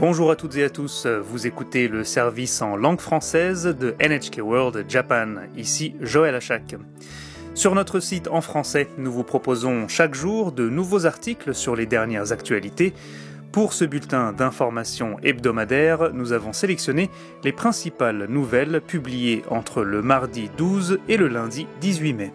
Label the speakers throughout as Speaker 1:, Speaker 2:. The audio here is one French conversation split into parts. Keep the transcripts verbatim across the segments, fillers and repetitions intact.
Speaker 1: Bonjour à toutes et à tous, vous écoutez le service en langue française de N H K World Japan, ici Joël Achak. Sur notre site en français, nous vous proposons chaque jour de nouveaux articles sur les dernières actualités. Pour ce bulletin d'information hebdomadaire, nous avons sélectionné les principales nouvelles publiées entre le mardi douze et le lundi dix-huit mai.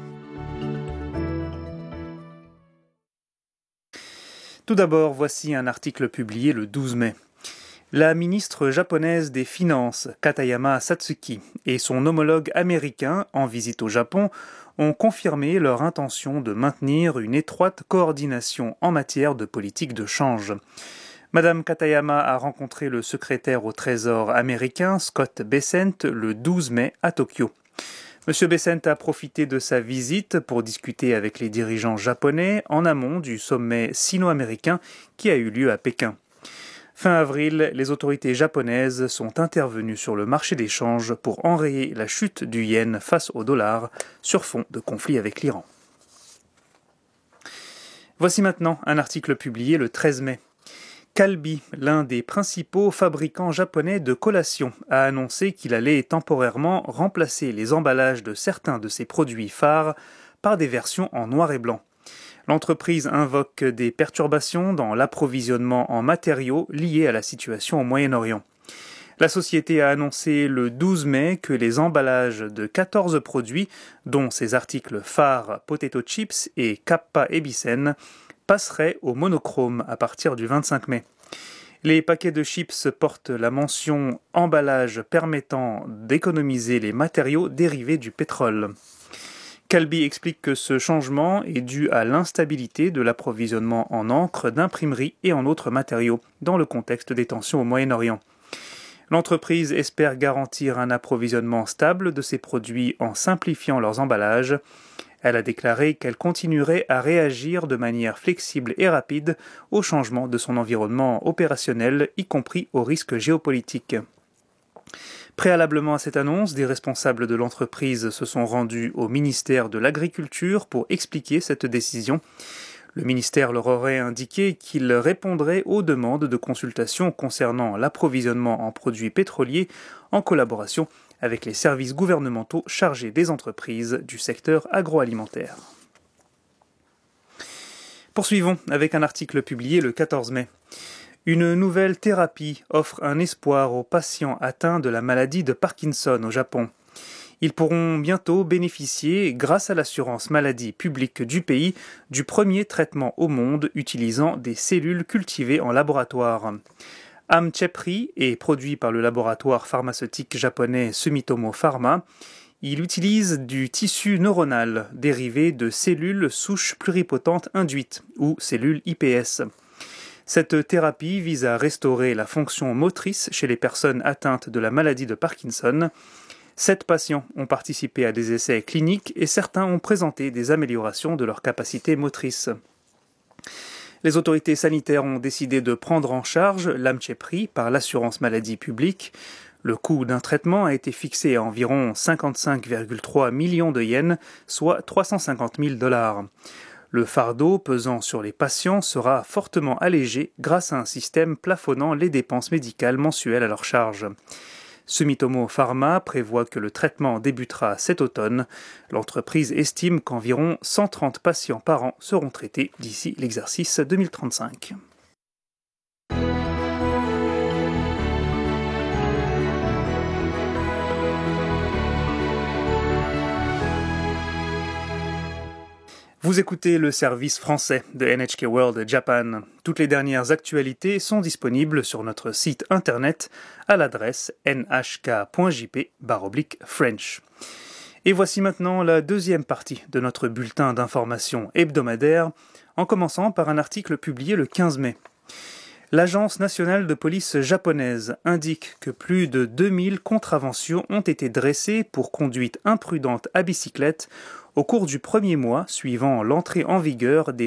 Speaker 1: Tout d'abord, voici un article publié le douze mai. La ministre japonaise des Finances, Katayama Satsuki, et son homologue américain en visite au Japon ont confirmé leur intention de maintenir une étroite coordination en matière de politique de change. Madame Katayama a rencontré le secrétaire au Trésor américain, Scott Bessent, le douze mai à Tokyo. Monsieur Bessent a profité de sa visite pour discuter avec les dirigeants japonais en amont du sommet sino-américain qui a eu lieu à Pékin. Fin avril, les autorités japonaises sont intervenues sur le marché des changes pour enrayer la chute du yen face au dollar sur fond de conflit avec l'Iran. Voici maintenant un article publié le treize mai. Calbee, l'un des principaux fabricants japonais de collations, a annoncé qu'il allait temporairement remplacer les emballages de certains de ses produits phares par des versions en noir et blanc. L'entreprise invoque des perturbations dans l'approvisionnement en matériaux liés à la situation au Moyen-Orient. La société a annoncé le douze mai que les emballages de quatorze produits, dont ses articles phares Potato Chips et Kappa Ebisen, passerait au monochrome à partir du vingt-cinq mai. Les paquets de chips portent la mention « emballage permettant d'économiser les matériaux dérivés du pétrole ». Calbee explique que ce changement est dû à l'instabilité de l'approvisionnement en encre d'imprimerie et en autres matériaux dans le contexte des tensions au Moyen-Orient. L'entreprise espère garantir un approvisionnement stable de ses produits en simplifiant leurs emballages. Elle a déclaré qu'elle continuerait à réagir de manière flexible et rapide au changement de son environnement opérationnel, y compris aux risques géopolitiques. Préalablement à cette annonce, des responsables de l'entreprise se sont rendus au ministère de l'Agriculture pour expliquer cette décision. Le ministère leur aurait indiqué qu'il répondrait aux demandes de consultation concernant l'approvisionnement en produits pétroliers en collaboration avec les services gouvernementaux chargés des entreprises du secteur agroalimentaire. Poursuivons avec un article publié le quatorze mai. Une nouvelle thérapie offre un espoir aux patients atteints de la maladie de Parkinson au Japon. Ils pourront bientôt bénéficier, grâce à l'assurance maladie publique du pays, du premier traitement au monde utilisant des cellules cultivées en laboratoire. Amchepry est produit par le laboratoire pharmaceutique japonais Sumitomo Pharma. Il utilise du tissu neuronal dérivé de cellules souches pluripotentes induites, ou cellules I P S. Cette thérapie vise à restaurer la fonction motrice chez les personnes atteintes de la maladie de Parkinson. Sept patients ont participé à des essais cliniques et certains ont présenté des améliorations de leur capacité motrice. Les autorités sanitaires ont décidé de prendre en charge l'Amchepry par l'assurance maladie publique. Le coût d'un traitement a été fixé à environ cinquante-cinq virgule trois millions de yens, soit trois cent cinquante mille dollars. Le fardeau pesant sur les patients sera fortement allégé grâce à un système plafonnant les dépenses médicales mensuelles à leur charge. Sumitomo Pharma prévoit que le traitement débutera cet automne. L'entreprise estime qu'environ cent trente patients par an seront traités d'ici l'exercice deux mille trente-cinq. Vous écoutez le service français de N H K World Japan. Toutes les dernières actualités sont disponibles sur notre site internet à l'adresse n h k point j p slash french. Et voici maintenant la deuxième partie de notre bulletin d'information hebdomadaire, en commençant par un article publié le quinze mai. L'Agence nationale de police japonaise indique que plus de deux mille contraventions ont été dressées pour conduite imprudente à bicyclette au cours du premier mois suivant l'entrée en vigueur des